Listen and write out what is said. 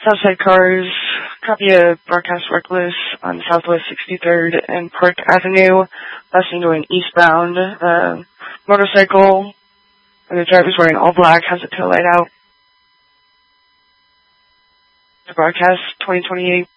Southside Cars, copy of broadcast reckless on Southwest 63rd and Park Avenue, passing going eastbound. Motorcycle, and the driver's wearing all black, has a tail light out. The broadcast 2028